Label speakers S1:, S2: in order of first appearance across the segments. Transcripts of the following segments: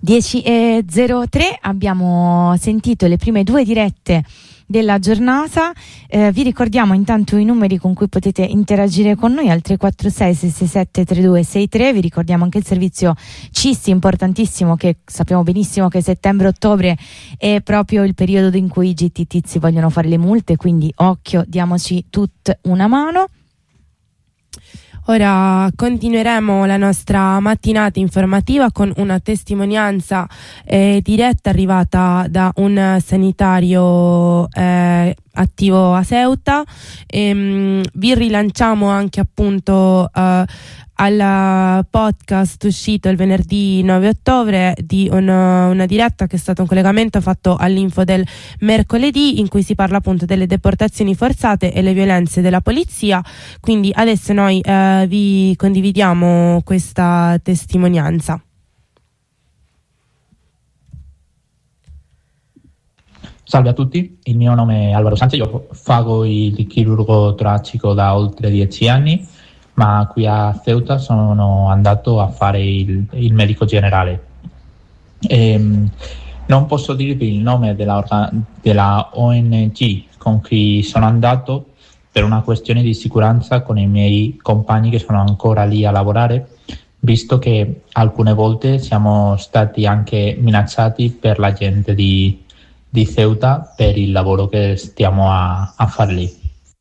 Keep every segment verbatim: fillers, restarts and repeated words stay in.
S1: dieci e zero tre, abbiamo sentito le prime due dirette della giornata. Eh, vi ricordiamo intanto i numeri con cui potete interagire con noi al tre quattro sei sei sei sette tre due sei tre. Vi ricordiamo anche il servizio C I S I importantissimo, che sappiamo benissimo che settembre-ottobre è proprio il periodo in cui i G T tizi vogliono fare le multe, quindi occhio, diamoci tutta una mano.
S2: Ora continueremo la nostra mattinata informativa con una testimonianza eh, diretta arrivata da un sanitario eh, attivo a Ceuta. E, vi rilanciamo anche appunto eh, al podcast uscito il venerdì nove ottobre di una, una diretta che è stato un collegamento fatto all'info del mercoledì, in cui si parla appunto delle deportazioni forzate e le violenze della polizia. Quindi adesso noi eh, vi condividiamo questa testimonianza.
S3: Salve a tutti, il mio nome è Alvaro Sanchez, io fago il chirurgo toracico da oltre dieci anni, ma qui a Ceuta sono andato a fare il, il medico generale. E, non posso dirvi il nome della, orga, della O N G con cui sono andato per una questione di sicurezza con i miei compagni che sono ancora lì a lavorare, visto che alcune volte siamo stati anche minacciati per la gente di, di Ceuta per il lavoro che stiamo a, a fare lì.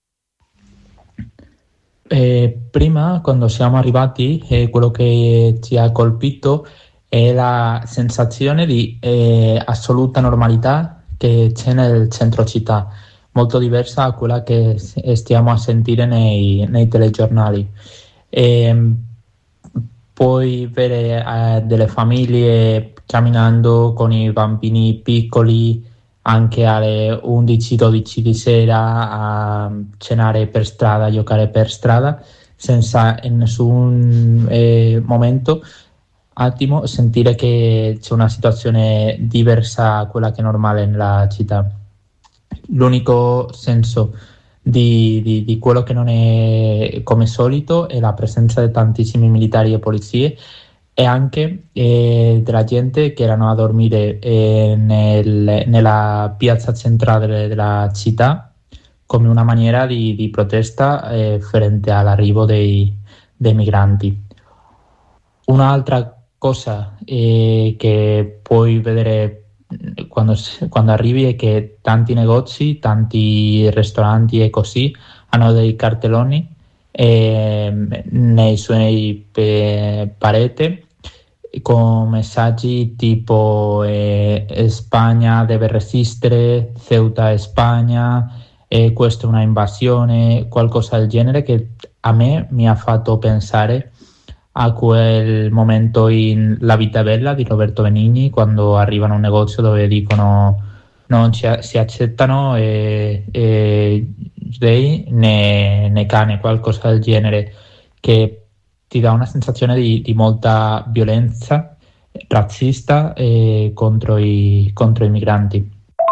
S3: Eh, prima, quando siamo arrivati, eh, quello che ci ha colpito è la sensazione di eh, assoluta normalità che c'è nel centro città, molto diversa a quella che stiamo a sentire nei, nei telegiornali. E puoi vedere eh, delle famiglie camminando con i bambini piccoli anche alle undici dodici di sera a cenare per strada, a giocare per strada, senza in nessun eh, momento attimo sentire che c'è una situazione diversa a quella che è normale nella città. L'unico senso di, di, di quello che non è come solito è la presenza di tantissimi militari e polizie, e anche eh, della gente che erano a dormire eh, nel, nella piazza centrale della città come una maniera di, di protesta eh, frente all'arrivo dei, dei migranti. Un'altra cosa eh, che puoi vedere quando, quando arrivi è che tanti negozi, tanti ristoranti e così hanno dei cartelloni eh, nei suoi eh, pareti con messaggi tipo eh, Spagna deve resistere, Ceuta è Spagna, eh, questa è una invasione, qualcosa del genere, che a me mi ha fatto pensare a quel momento in La vita bella di Roberto Benigni, quando arrivano a un negozio dove dicono non ci, si accettano eh, eh, giudei né, né cani, qualcosa del genere, che ti dà una sensazione di, di molta violenza razzista eh, contro, i, contro i migranti.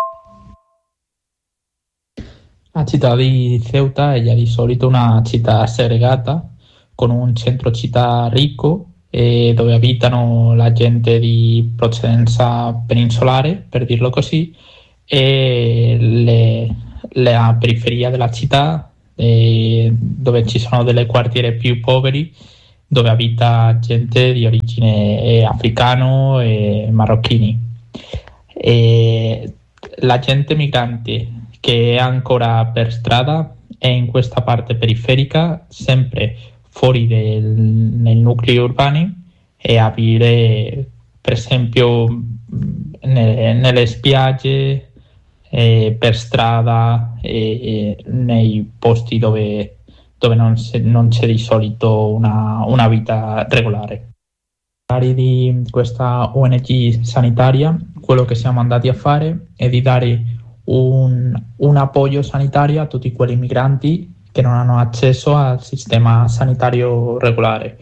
S3: La città di Ceuta è già di solito una città segregata, con un centro città ricco eh, dove abitano la gente di procedenza peninsolare, per dirlo così, e le, la periferia della città eh, dove ci sono delle quartiere più poveri, dove abita gente di origine africano e marocchini. E la gente migrante che è ancora per strada è in questa parte periferica, sempre fuori del, nel nucleo urbani, e a vivere per esempio nelle, nelle spiagge, eh, per strada e, e nei posti dove dove non, se, non c'è di solito una, una vita regolare. Di questa O N G sanitaria, quello che siamo andati a fare è di dare un, un appoggio sanitario a tutti quegli migranti che non hanno accesso al sistema sanitario regolare.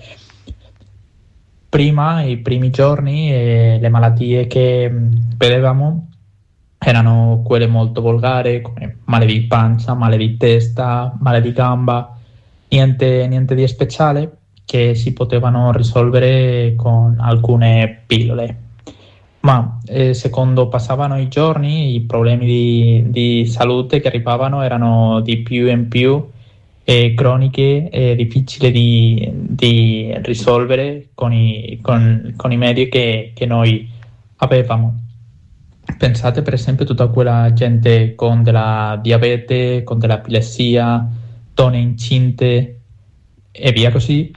S3: Prima, i primi giorni, eh, le malattie che vedevamo erano quelle molto volgari, come male di pancia, male di testa, male di gamba, niente, niente di speciale, che si potevano risolvere con alcune pillole. Ma eh, secondo passavano i giorni, i problemi di, di salute che arrivavano erano di più in più eh, croniche e difficili di, di risolvere con i, con, con i mezzi che, che noi avevamo. Pensate per esempio a tutta quella gente con della diabete, con dell'epilessia, donne incinte e via così,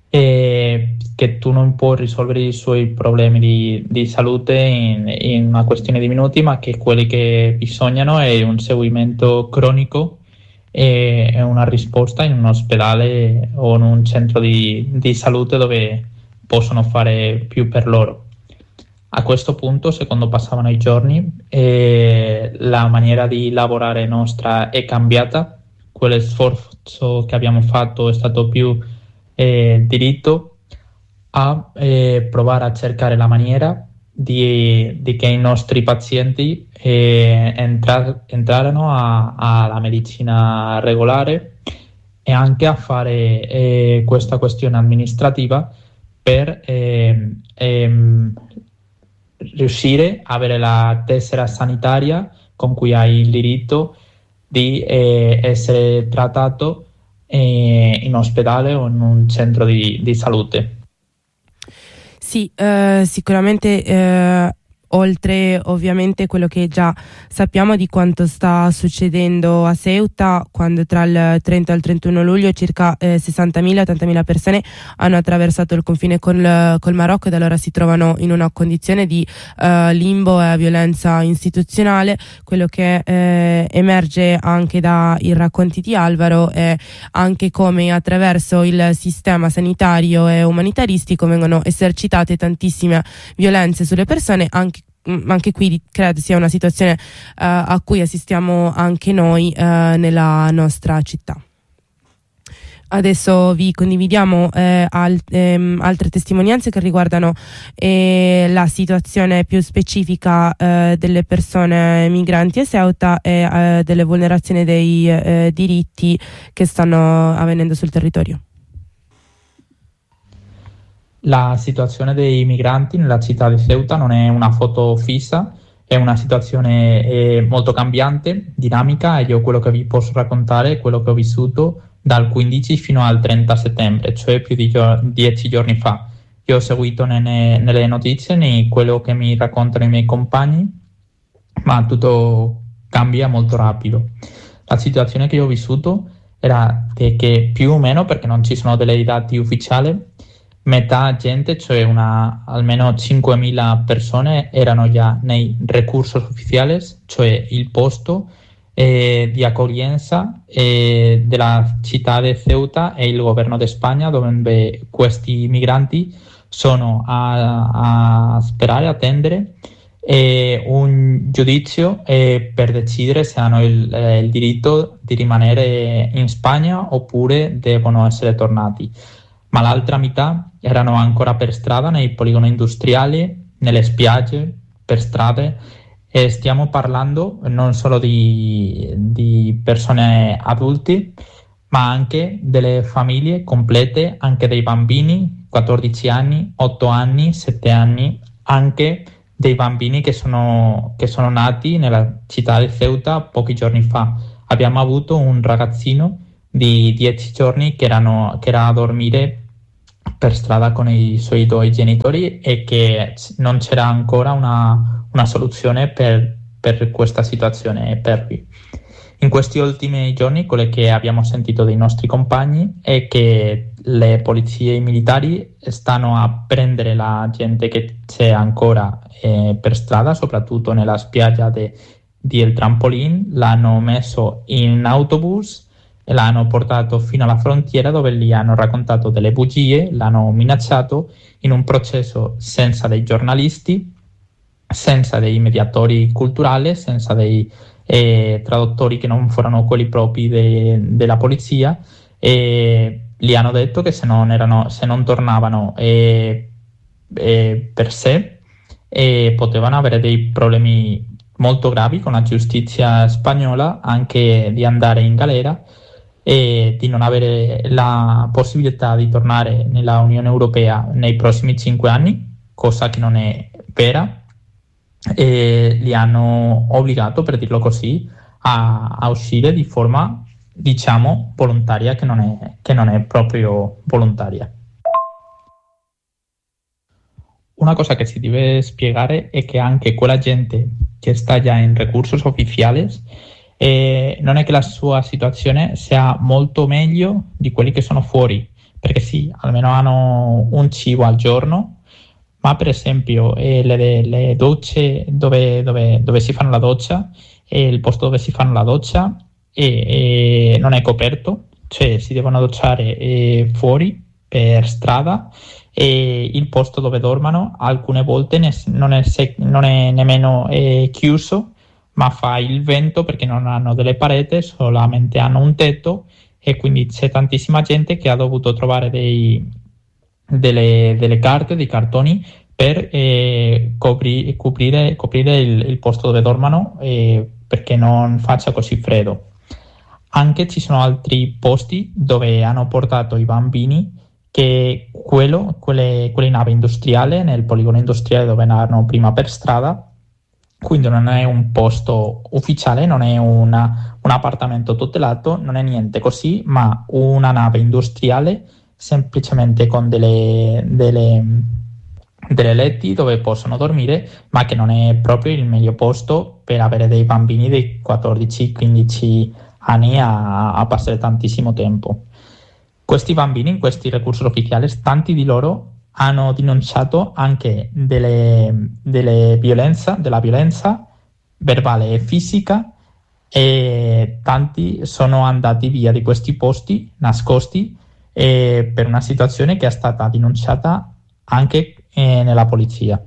S3: e che tu non puoi risolvere i suoi problemi di, di salute in, in una questione di minuti, ma che quelli che bisognano è un seguimento cronico e, e una risposta in un ospedale o in un centro di, di salute dove possono fare più per loro. A questo punto, secondo passavano i giorni, eh, la maniera di lavorare nostra è cambiata, quello sforzo che abbiamo fatto è stato più eh, diritto a eh, provare a cercare la maniera di, di che i nostri pazienti eh, entra, entrarono alla medicina regolare e anche a fare eh, questa questione amministrativa per eh, eh, riuscire a avere la tessera sanitaria con cui hai il diritto di eh, essere trattato eh, in ospedale o in un centro di, di salute.
S2: Sì, eh, sicuramente eh, oltre ovviamente quello che già sappiamo di quanto sta succedendo a Ceuta, quando tra il trenta e il trentuno luglio circa eh, sessantamila ottantamila persone hanno attraversato il confine col, col Marocco, e da allora si trovano in una condizione di eh, limbo e violenza istituzionale. Quello che eh, emerge anche dai racconti di Alvaro è anche come attraverso il sistema sanitario e umanitaristico vengono esercitate tantissime violenze sulle persone. Anche anche qui credo sia una situazione uh, a cui assistiamo anche noi uh, nella nostra città. Adesso vi condividiamo eh, al, ehm, altre testimonianze che riguardano eh, la situazione più specifica eh, delle persone migranti a Ceuta e eh, delle vulnerazioni dei eh, diritti che stanno avvenendo sul territorio.
S3: La situazione dei migranti nella città di Ceuta non è una foto fissa, è una situazione eh, molto cambiante, dinamica, e io quello che vi posso raccontare è quello che ho vissuto dal quindici fino al trenta settembre, cioè più di gio- dieci giorni fa. Io ho seguito nelle, nelle notizie, né quello che mi raccontano i miei compagni, ma tutto cambia molto rapido. La situazione che io ho vissuto era che, che più o meno, perché non ci sono dei dati ufficiali, metà gente, cioè una, almeno cinquemila persone, erano già nei recursos oficiales, cioè il posto eh, di accoglienza eh, della città di Ceuta e il governo di Spagna, dove questi migranti sono a, a sperare, attendere eh, un giudizio eh, per decidere se hanno il, eh, il diritto di rimanere in Spagna oppure devono essere tornati. Ma l'altra metà erano ancora per strada, nei poligoni industriali, nelle spiagge, per strade, e stiamo parlando non solo di, di persone adulti, ma anche delle famiglie complete, anche dei bambini, quattordici anni, otto anni, sette anni, anche dei bambini che sono, che sono nati nella città di Ceuta pochi giorni fa. Abbiamo avuto un ragazzino di dieci giorni che, erano, che era a dormire per strada con i suoi due genitori e che non c'era ancora una, una soluzione per, per questa situazione per lui. In questi ultimi giorni quello che abbiamo sentito dai nostri compagni è che le polizie militari stanno a prendere la gente che c'è ancora eh, per strada, soprattutto nella spiaggia de, di El Trampolín, l'hanno messo in autobus e l'hanno portato fino alla frontiera, dove gli hanno raccontato delle bugie, l'hanno minacciato in un processo senza dei giornalisti, senza dei mediatori culturali, senza dei eh, traduttori che non furono quelli propri de, della polizia, e gli hanno detto che se non, erano, se non tornavano eh, eh, per sé eh, potevano avere dei problemi molto gravi con la giustizia spagnola, anche di andare in galera e di non avere la possibilità di tornare nella Unione Europea nei prossimi cinque anni, cosa che non è vera, e li hanno obbligato, per dirlo così, a, a uscire di forma, diciamo, volontaria, che non è, che non è proprio volontaria. Una cosa che si deve spiegare è che anche quella gente che sta già in recursos ufficiales eh, non è che la sua situazione sia molto meglio di quelli che sono fuori, perché sì, almeno hanno un cibo al giorno, ma per esempio eh, le, le docce dove, dove, dove si fanno la doccia, eh, il posto dove si fanno la doccia eh, eh, non è coperto, cioè si devono docciare eh, fuori per strada, e il posto dove dormono alcune volte ne, non, è sec- non è nemmeno eh, chiuso, ma fa il vento perché non hanno delle pareti, solamente hanno un tetto, e quindi c'è tantissima gente che ha dovuto trovare dei, delle, delle carte, dei cartoni per eh, copri- coprire, coprire il, il posto dove dormono eh, perché non faccia così freddo. Anche ci sono altri posti dove hanno portato i bambini, che quello, quelle, quelle nave industriale, nel poligono industriale dove andavano prima per strada, quindi non è un posto ufficiale, non è una, un appartamento tutelato, non è niente così, ma una nave industriale semplicemente con delle, delle, delle letti dove possono dormire, ma che non è proprio il meglio posto per avere dei bambini di quattordici quindici anni a, a passare tantissimo tempo. Questi bambini in questi recursi ufficiali, tanti di loro hanno denunciato anche delle, delle violenza, della violenza verbale e fisica, e tanti sono andati via di questi posti nascosti eh, per una situazione che è stata denunciata anche eh, nella polizia.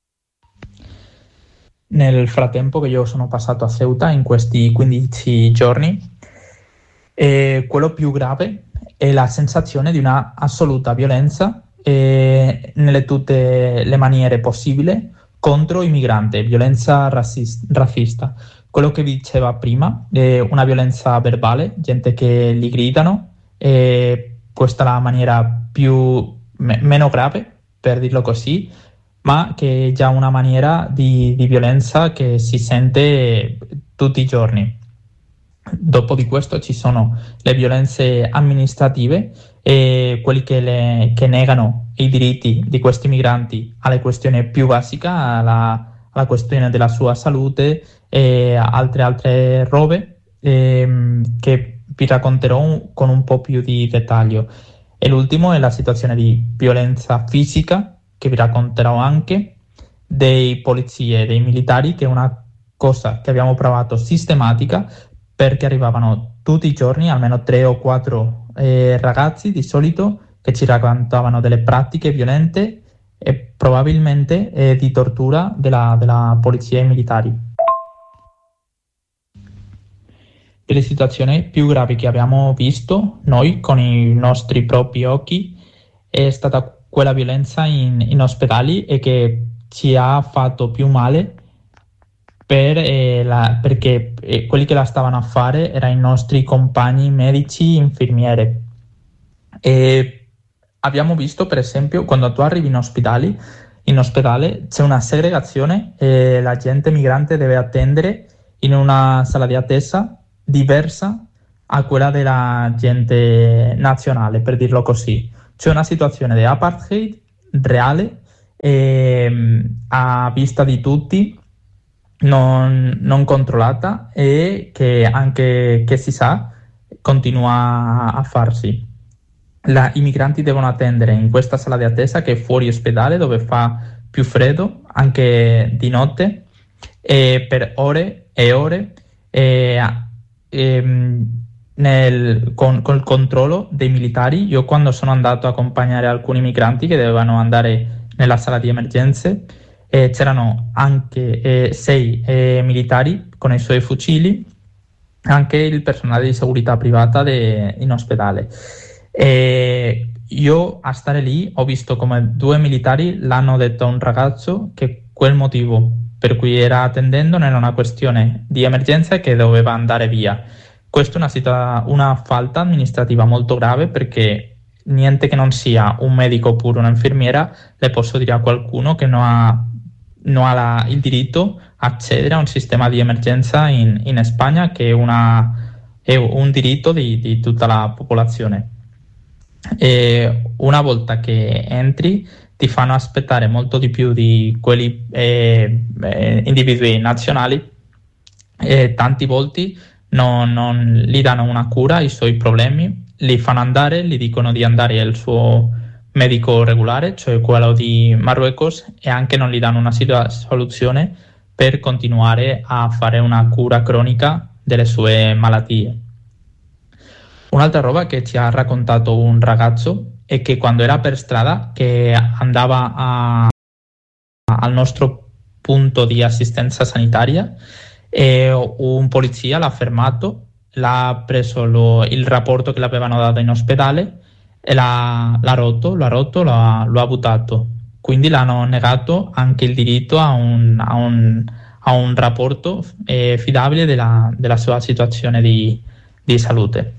S3: Nel frattempo che io sono passato a Ceuta in questi quindici giorni, eh, quello più grave è la sensazione di una assoluta violenza eh, nelle tutte le maniere possibili contro i migranti, violenza razzis- razzista. Quello che vi diceva prima è una violenza verbale, gente che li gridano, e questa è la maniera più me- meno grave, per dirlo così, ma che è già una maniera di, di violenza che si sente tutti i giorni. Dopo di questo ci sono le violenze amministrative e quelli che, le, che negano i diritti di questi migranti alle questioni più basiche, alla, alla questione della sua salute e altre altre robe ehm, che vi racconterò un, con un po' più di dettaglio. E l'ultimo è la situazione di violenza fisica, che vi racconterò anche, dei polizie e dei militari, che è una cosa che abbiamo provato sistematica, perché arrivavano tutti i giorni almeno tre o quattro eh, ragazzi di solito che ci raccontavano delle pratiche violente e probabilmente eh, di tortura della, della polizia e militari. Delle situazioni più gravi che abbiamo visto noi con i nostri propri occhi è stata quella violenza in, in ospedali, e che ci ha fatto più male per, eh, la, perché eh, quelli che la stavano a fare erano i nostri compagni medici, infermiere. E abbiamo visto, per esempio, quando tu arrivi in ospedale, in ospedale c'è una segregazione e la gente migrante deve attendere in una sala di attesa diversa a quella della gente nazionale, per dirlo così. C'è una situazione di apartheid reale e, a vista di tutti, non, non controllata, e che anche che si sa continua a farsi. La, I migranti devono attendere in questa sala di attesa, che è fuori ospedale, dove fa più freddo anche di notte, e per ore e ore e, e, nel, con, con il controllo dei militari. Io, quando sono andato a accompagnare alcuni migranti che dovevano andare nella sala di emergenze, eh, c'erano anche eh, sei eh, militari con i suoi fucili, anche il personale di segurità privata de, in ospedale. E io, a stare lì, ho visto come due militari l'hanno detto a un ragazzo che quel motivo per cui era attendendo non era una questione di emergenza e che doveva andare via. Questa è una, situa- una falta amministrativa molto grave, perché niente che non sia un medico oppure un'infermiera le posso dire a qualcuno che non ha non ha la, il diritto a accedere a un sistema di emergenza in, in Spagna, che è, una, è un diritto di, di tutta la popolazione. E una volta che entri ti fanno aspettare molto di più di quelli eh, eh, individui nazionali, e tanti volte non, non gli danno una cura ai suoi problemi, li fanno andare, gli dicono di andare al suo medico regolare, cioè quello di Marruecos, e anche non gli danno una soluzione per continuare a fare una cura cronica delle sue malattie. Un'altra roba che ci ha raccontato un ragazzo è che quando era per strada, che andava a, al nostro punto di assistenza sanitaria, e un polizia l'ha fermato, l'ha preso lo, il rapporto che l'avevano dato in ospedale e l'ha, l'ha rotto, l'ha rotto, l'ha, lo ha buttato. Quindi l'hanno negato anche il diritto a un, a un, a un rapporto eh, fidabile della, della sua situazione di, di salute.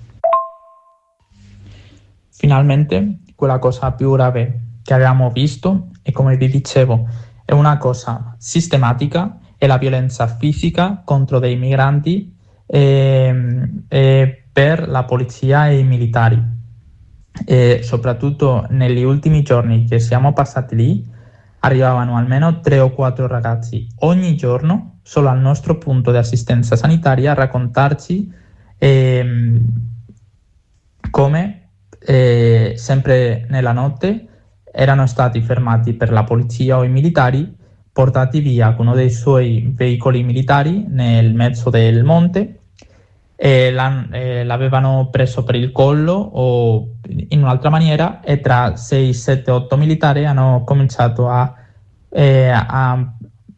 S3: Finalmente, quella cosa più grave che abbiamo visto, e come vi dicevo, è una cosa sistematica, è la violenza fisica contro dei migranti eh, eh, per la polizia e i militari. E soprattutto negli ultimi giorni che siamo passati lì, arrivavano almeno tre o quattro ragazzi ogni giorno solo al nostro punto di assistenza sanitaria a raccontarci eh, come eh, sempre nella notte erano stati fermati per la polizia o i militari, portati via con uno dei suoi veicoli militari nel mezzo del monte, e eh, l'avevano preso per il collo o in un'altra maniera, e tra sei, sette, otto militari hanno cominciato a, eh, a,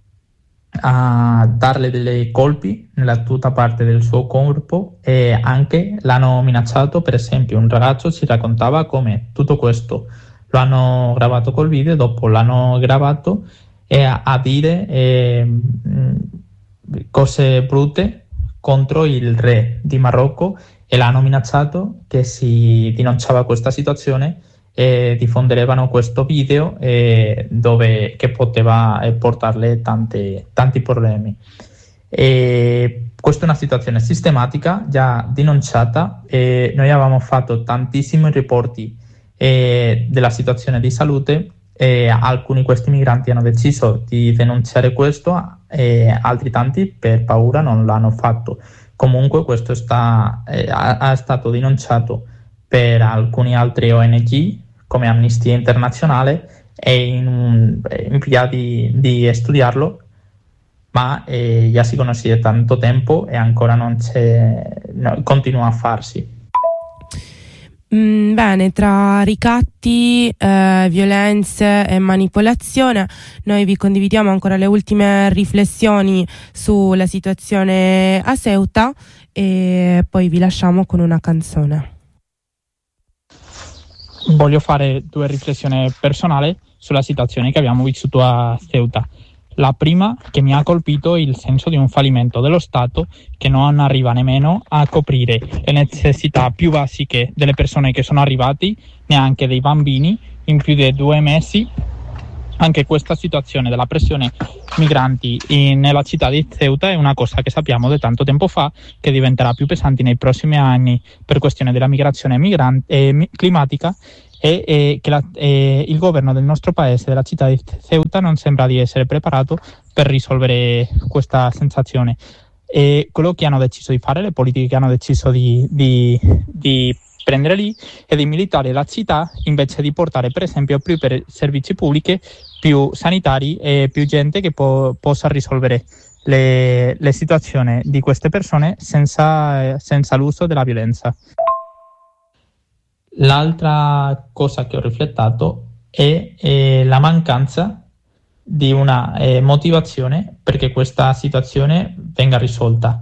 S3: a darle dei colpi nella tutta parte del suo corpo, e anche l'hanno minacciato. Per esempio, un ragazzo ci raccontava come tutto questo lo hanno gravato col video, dopo l'hanno gravato e a, a dire eh, cose brutte contro il re di Marocco, e l'hanno minacciato che si denunciava questa situazione e diffonderanno questo video eh, dove, che poteva eh, portarle tante, tanti problemi. E questa è una situazione sistematica già denunciata, e noi avevamo fatto tantissimi riporti eh, della situazione di salute, e alcuni di questi migranti hanno deciso di denunciare questo, e altri tanti per paura non l'hanno fatto. Comunque questo sta, eh, ha, è stato denunciato per alcuni altri O N G come Amnistia Internazionale, e in, in via di, di studiarlo, ma eh, già si conosce da tanto tempo e ancora non c'è, no, continua a farsi.
S2: Mm, bene, tra ricatti, eh, violenze e manipolazione, noi vi condividiamo ancora le ultime riflessioni sulla situazione a Ceuta, e poi vi lasciamo con una canzone.
S3: Voglio fare due riflessioni personali sulla situazione che abbiamo vissuto a Ceuta. La prima, che mi ha colpito il senso di un fallimento dello Stato che non arriva nemmeno a coprire le necessità più basiche delle persone che sono arrivati, neanche dei bambini, in più di due mesi. Anche questa situazione della pressione migranti in, nella città di Ceuta è una cosa che sappiamo da tanto tempo fa, che diventerà più pesante nei prossimi anni per questione della migrazione migrante, eh, climatica, e, e che la, e il governo del nostro paese, della città di Ceuta, non sembra di essere preparato per risolvere questa sensazione. E quello che hanno deciso di fare, le politiche che hanno deciso di, di, di prendere lì, è di militare la città, invece di portare per esempio più per servizi pubblici, più sanitari e più gente che po- possa risolvere le, le situazioni di queste persone senza, senza l'uso della violenza. L'altra cosa che ho riflettato è, è la mancanza di una eh, motivazione perché questa situazione venga risolta.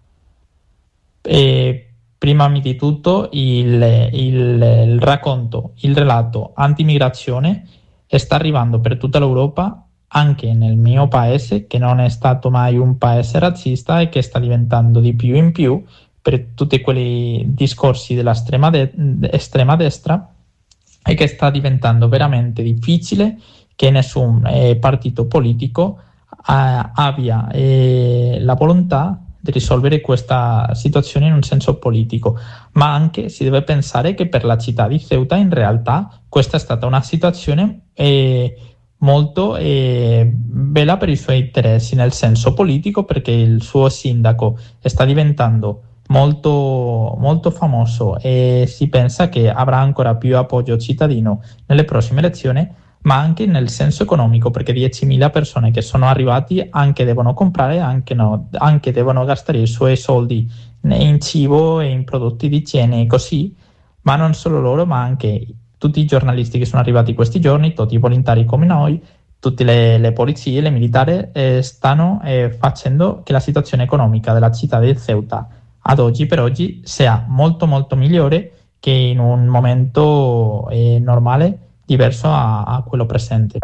S3: E prima di tutto il, il, il racconto, il relato anti-migrazione sta arrivando per tutta l'Europa, anche nel mio paese, che non è stato mai un paese razzista e che sta diventando di più in più per tutti quei discorsi dell'estrema de- estrema destra, e che sta diventando veramente difficile che nessun eh, partito politico abbia eh, la volontà di risolvere questa situazione in un senso politico, ma anche si deve pensare che per la città di Ceuta in realtà questa è stata una situazione eh, molto eh, bella per i suoi interessi nel senso politico, perché il suo sindaco sta diventando molto, molto famoso e si pensa che avrà ancora più appoggio cittadino nelle prossime elezioni, ma anche nel senso economico, perché diecimila persone che sono arrivati anche devono comprare, anche no, anche devono gastare i suoi soldi in cibo e in prodotti di igiene e così, ma non solo loro, ma anche tutti i giornalisti che sono arrivati questi giorni, tutti i volontari come noi, tutte le, le polizie, le militari eh, stanno eh, facendo che la situazione economica della città di Ceuta ad oggi per oggi sia molto molto migliore che in un momento eh, normale, diverso a, a quello presente.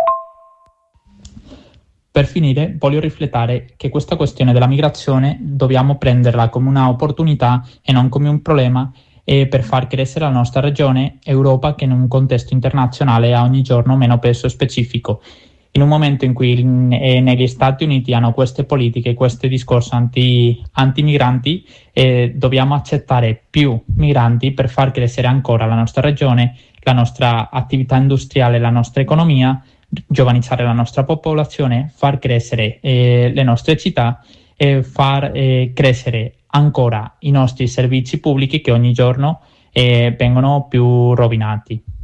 S3: Per finire, voglio riflettere che questa questione della migrazione dobbiamo prenderla come un'opportunità e non come un problema, e per far crescere la nostra regione Europa, che in un contesto internazionale ha ogni giorno meno peso specifico. In un momento in cui eh, negli Stati Uniti hanno queste politiche, questo discorso anti, anti-migranti, eh, dobbiamo accettare più migranti per far crescere ancora la nostra regione, la nostra attività industriale, la nostra economia, giovanizzare la nostra popolazione, far crescere eh, le nostre città e far eh, crescere ancora i nostri servizi pubblici che ogni giorno eh, vengono più rovinati.